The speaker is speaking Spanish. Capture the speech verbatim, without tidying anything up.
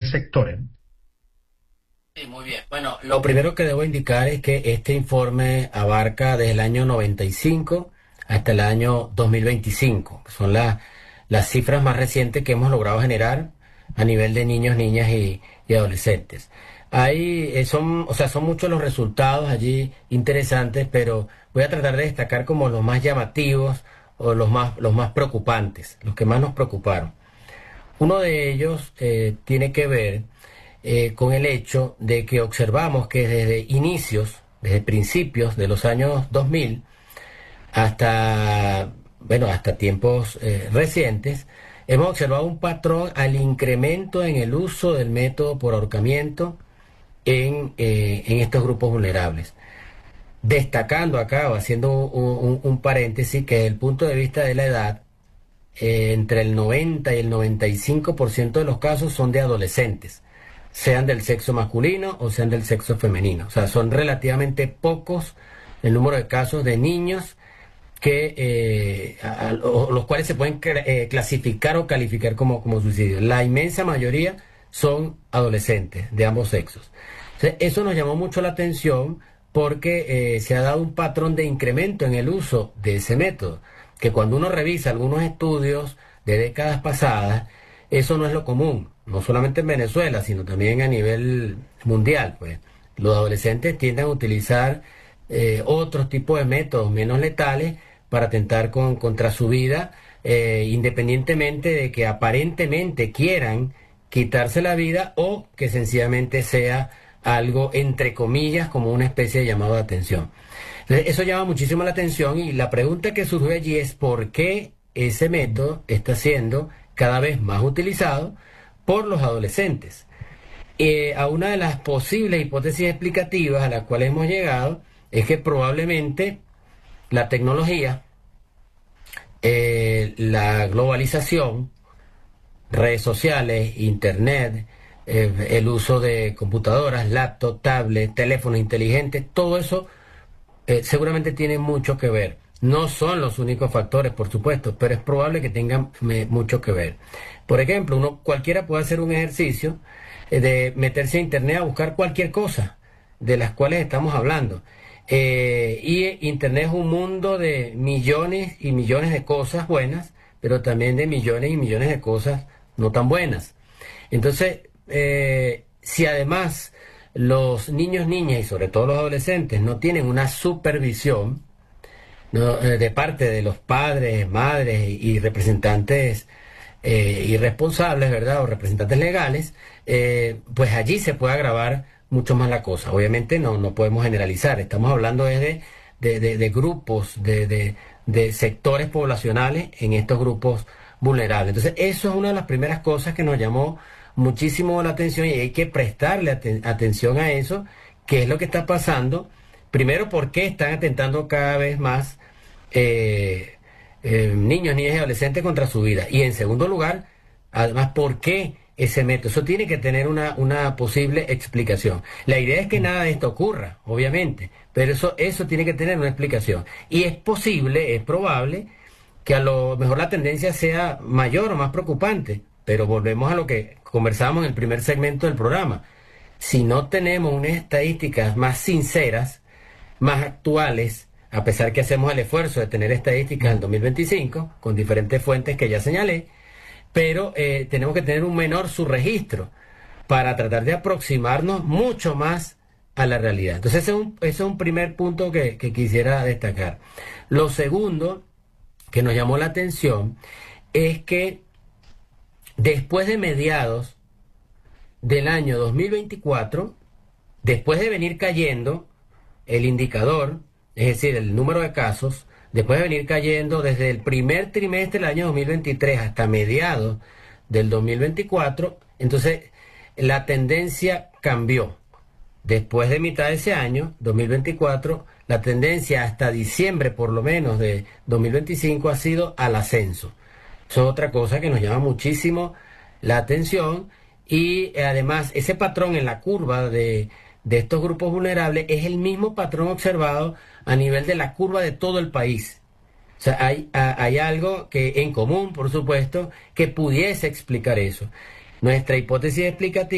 sector. Sí, muy bien. Bueno, lo primero que debo indicar es que este informe abarca desde el año noventa y cinco hasta el año dos mil veinticinco. Son las las cifras más recientes que hemos logrado generar a nivel de niños, niñas y, y adolescentes. Hay, eh, son, o sea, son muchos los resultados allí interesantes, pero voy a tratar de destacar como los más llamativos o los más, los más preocupantes, los que más nos preocuparon. Uno de ellos eh, tiene que ver eh, con el hecho de que observamos que desde inicios, desde principios de los años dos mil hasta, bueno, hasta tiempos eh, recientes, hemos observado un patrón al incremento en el uso del método por ahorcamiento en, eh, en estos grupos vulnerables. Destacando acá, o haciendo un, un- un paréntesis, que desde el punto de vista de la edad, eh, entre el noventa y el noventa y cinco por ciento de los casos son de adolescentes, sean del sexo masculino o sean del sexo femenino. O sea, son relativamente pocos el número de casos de niños que eh, a- a- o- los cuales se pueden cre- eh, clasificar o calificar como, como suicidio. La inmensa mayoría son adolescentes de ambos sexos. Entonces, eso nos llamó mucho la atención porque eh, se ha dado un patrón de incremento en el uso de ese método, que cuando uno revisa algunos estudios de décadas pasadas, eso no es lo común, no solamente en Venezuela, sino también a nivel mundial, pues. Los adolescentes tienden a utilizar eh, otros tipos de métodos menos letales para atentar con, contra su vida, eh, independientemente de que aparentemente quieran quitarse la vida o que sencillamente sea algo, entre comillas, como una especie de llamado de atención. Entonces, eso llama muchísimo la atención y la pregunta que surge allí es por qué ese método está siendo cada vez más utilizado por los adolescentes. Eh, a una de las posibles hipótesis explicativas a las cuales hemos llegado es que probablemente la tecnología, eh, la globalización, redes sociales, internet, eh, el uso de computadoras, laptop, tablets, teléfonos inteligentes, todo eso eh, seguramente tiene mucho que ver. No son los únicos factores, por supuesto, pero es probable que tengan eh, mucho que ver. Por ejemplo, uno cualquiera puede hacer un ejercicio eh, de meterse a internet a buscar cualquier cosa de las cuales estamos hablando. Eh, y internet es un mundo de millones y millones de cosas buenas, pero también de millones y millones de cosas no tan buenas. Entonces, eh, si además los niños, niñas y sobre todo los adolescentes no tienen una supervisión, ¿no? Eh, de parte de los padres, madres y, y representantes eh, irresponsables, ¿verdad? O representantes legales, eh, pues allí se puede agravar mucho más la cosa. Obviamente no, no podemos generalizar, estamos hablando desde de, de, de grupos, de, de, de sectores poblacionales en estos grupos vulnerables. Entonces, eso es una de las primeras cosas que nos llamó muchísimo la atención y hay que prestarle aten- atención a eso, qué es lo que está pasando. Primero, por qué están atentando cada vez más eh, eh, niños, niñas y adolescentes contra su vida. Y en segundo lugar, además, ¿por qué ese método? Eso tiene que tener una, una posible explicación. La idea es que nada de esto ocurra, obviamente, pero eso, eso tiene que tener una explicación. Y es posible, es probable, que a lo mejor la tendencia sea mayor o más preocupante, pero volvemos a lo que conversamos en el primer segmento del programa. Si no tenemos unas estadísticas más sinceras, más actuales, a pesar que hacemos el esfuerzo de tener estadísticas del dos mil veinticinco, con diferentes fuentes que ya señalé, pero eh, tenemos que tener un menor subregistro para tratar de aproximarnos mucho más a la realidad. Entonces ese es un, ese es un primer punto que, que quisiera destacar. Lo segundo que nos llamó la atención es que después de mediados del año dos mil veinticuatro, después de venir cayendo el indicador, es decir, el número de casos, después de venir cayendo desde el primer trimestre del año dos mil veintitrés hasta mediados del dos mil veinticuatro, entonces la tendencia cambió. Después de mitad de ese año, dos mil veinticuatro, la tendencia hasta diciembre por lo menos de dos mil veinticinco ha sido al ascenso. Eso es otra cosa que nos llama muchísimo la atención y eh, además ese patrón en la curva de, de estos grupos vulnerables es el mismo patrón observado a nivel de la curva de todo el país. O sea, hay, a- hay algo que en común, por supuesto, que pudiese explicar eso. Nuestra hipótesis explicativa